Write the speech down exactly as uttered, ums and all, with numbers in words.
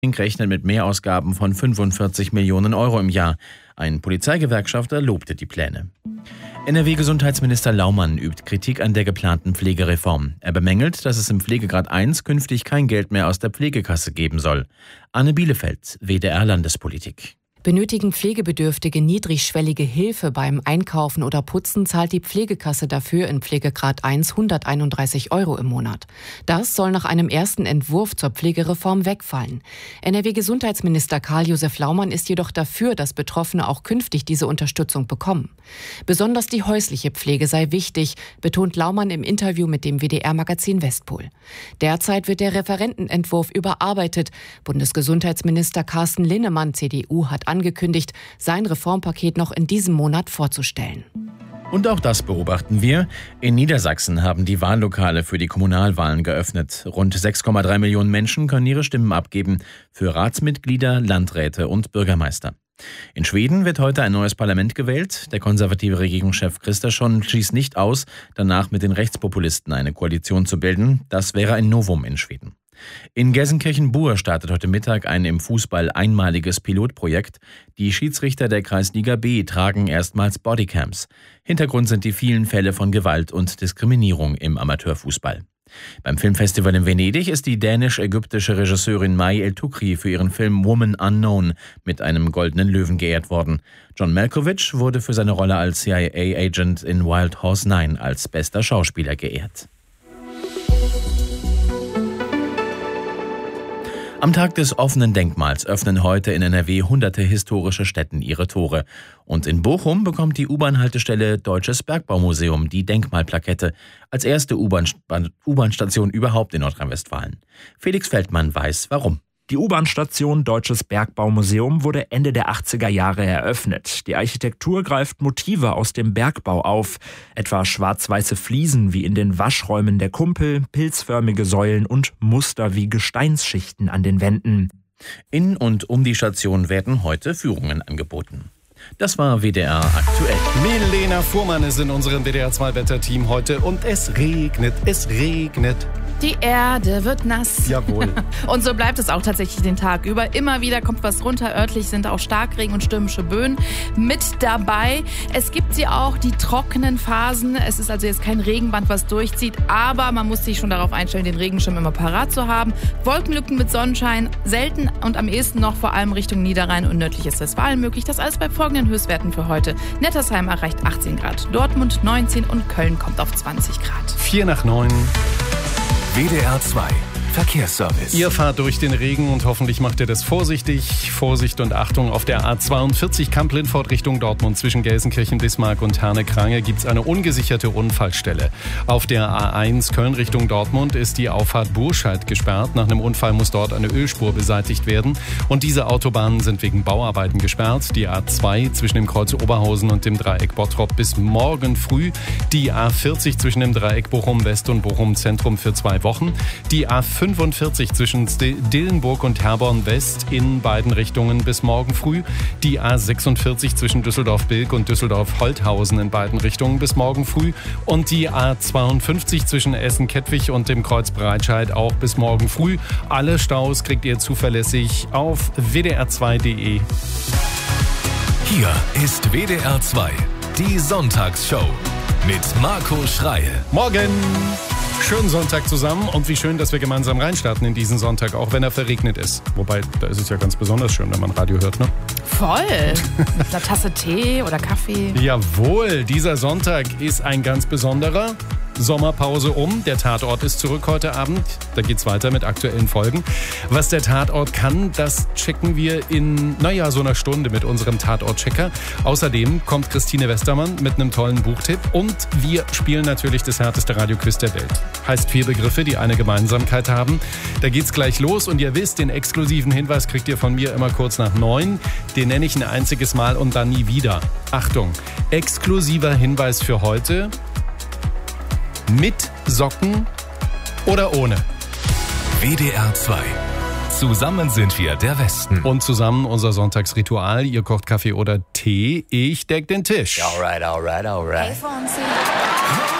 rechnet mit Mehrausgaben von fünfundvierzig Millionen Euro im Jahr. Ein Polizeigewerkschafter lobte die Pläne. N R W-Gesundheitsminister Laumann übt Kritik an der geplanten Pflegereform. Er bemängelt, dass es im Pflegegrad eins künftig kein Geld mehr aus der Pflegekasse geben soll. Anne Bielefeld, W D R-Landespolitik. Benötigen Pflegebedürftige niedrigschwellige Hilfe beim Einkaufen oder Putzen, zahlt die Pflegekasse dafür in Pflegegrad eins hunderteinunddreißig Euro im Monat. Das soll nach einem ersten Entwurf zur Pflegereform wegfallen. N R W-Gesundheitsminister Karl-Josef Laumann ist jedoch dafür, dass Betroffene auch künftig diese Unterstützung bekommen. Besonders die häusliche Pflege sei wichtig, betont Laumann im Interview mit dem W D R-Magazin Westpol. Derzeit wird der Referentenentwurf überarbeitet. Bundesgesundheitsminister Carsten Linnemann, C D U, hat angekündigt, sein Reformpaket noch in diesem Monat vorzustellen. Und auch das beobachten wir. In Niedersachsen haben die Wahllokale für die Kommunalwahlen geöffnet. Rund sechs Komma drei Millionen Menschen können ihre Stimmen abgeben für Ratsmitglieder, Landräte und Bürgermeister. In Schweden wird heute ein neues Parlament gewählt. Der konservative Regierungschef Kristersson schließt nicht aus, danach mit den Rechtspopulisten eine Koalition zu bilden. Das wäre ein Novum in Schweden. In Gelsenkirchen-Buhr startet heute Mittag ein im Fußball einmaliges Pilotprojekt. Die Schiedsrichter der Kreisliga B tragen erstmals Bodycams. Hintergrund sind die vielen Fälle von Gewalt und Diskriminierung im Amateurfußball. Beim Filmfestival in Venedig ist die dänisch-ägyptische Regisseurin May El-Tukri für ihren Film Woman Unknown mit einem Goldenen Löwen geehrt worden. John Malkovich wurde für seine Rolle als C I A-Agent in Wild Horse neun als bester Schauspieler geehrt. Am Tag des offenen Denkmals öffnen heute in N R W hunderte historische Stätten ihre Tore. Und in Bochum bekommt die U-Bahn-Haltestelle Deutsches Bergbaumuseum die Denkmalplakette als erste U-Bahn-Station überhaupt in Nordrhein-Westfalen. Felix Feldmann weiß, warum. Die U-Bahn-Station Deutsches Bergbaumuseum wurde Ende der achtziger Jahre eröffnet. Die Architektur greift Motive aus dem Bergbau auf, etwa schwarz-weiße Fliesen wie in den Waschräumen der Kumpel, pilzförmige Säulen und Muster wie Gesteinsschichten an den Wänden. In und um die Station werden heute Führungen angeboten. Das war W D R aktuell. Milena Fuhrmann ist in unserem W D R zwei Wetterteam heute und es regnet, es regnet. Die Erde wird nass. Jawohl. Und so bleibt es auch tatsächlich den Tag über. Immer wieder kommt was runter. Örtlich sind auch Starkregen und stürmische Böen mit dabei. Es gibt sie auch, die trockenen Phasen. Es ist also jetzt kein Regenband, was durchzieht. Aber man muss sich schon darauf einstellen, den Regenschirm immer parat zu haben. Wolkenlücken mit Sonnenschein selten und am ehesten noch vor allem Richtung Niederrhein und nördliches Westfalen möglich. Das alles bei folgenden Höchstwerten für heute. Nettersheim erreicht achtzehn Grad, Dortmund neunzehn und Köln kommt auf zwanzig Grad. Vier nach neun. W D R zwei Verkehrsservice. Ihr fahrt durch den Regen und hoffentlich macht ihr das vorsichtig. Vorsicht und Achtung, auf der A zweiundvierzig Kamp-Lindfort Richtung Dortmund zwischen Gelsenkirchen, Bismarck und Herne-Krange gibt es eine ungesicherte Unfallstelle. Auf der A eins Köln Richtung Dortmund ist die Auffahrt Burscheid gesperrt. Nach einem Unfall muss dort eine Ölspur beseitigt werden. Und diese Autobahnen sind wegen Bauarbeiten gesperrt. Die A zwei zwischen dem Kreuz Oberhausen und dem Dreieck Bottrop bis morgen früh. Die A vierzig zwischen dem Dreieck Bochum West und Bochum Zentrum für zwei Wochen. Die A fünfundvierzig zwischen Dillenburg und Herborn West in beiden Richtungen bis morgen früh. Die A sechsundvierzig zwischen Düsseldorf-Bilk und Düsseldorf-Holthausen in beiden Richtungen bis morgen früh. Und die A zweiundfünfzig zwischen Essen-Kettwig und dem Kreuz Breitscheid auch bis morgen früh. Alle Staus kriegt ihr zuverlässig auf w d r zwei punkt d e. Hier ist W D R zwei, die Sonntagsshow mit Marco Schreil. Morgen! Schönen Sonntag zusammen und wie schön, dass wir gemeinsam reinstarten in diesen Sonntag, auch wenn er verregnet ist. Wobei, da ist es ja ganz besonders schön, wenn man Radio hört, ne? Voll! Mit einer Tasse Tee oder Kaffee. Jawohl, dieser Sonntag ist ein ganz besonderer. Sommerpause um. Der Tatort ist zurück heute Abend. Da geht's weiter mit aktuellen Folgen. Was der Tatort kann, das checken wir in, naja, so einer Stunde mit unserem Tatort-Checker. Außerdem kommt Christine Westermann mit einem tollen Buchtipp und wir spielen natürlich das härteste Radioquiz der Welt. Heißt vier Begriffe, die eine Gemeinsamkeit haben. Da geht's gleich los und ihr wisst, den exklusiven Hinweis kriegt ihr von mir immer kurz nach neun. Den nenne ich ein einziges Mal und dann nie wieder. Achtung, exklusiver Hinweis für heute. Mit Socken oder ohne? W D R zwei. Zusammen sind wir der Westen. Und zusammen unser Sonntagsritual. Ihr kocht Kaffee oder Tee, ich deck den Tisch. Alright, alright, alright. Hey, Fonzie.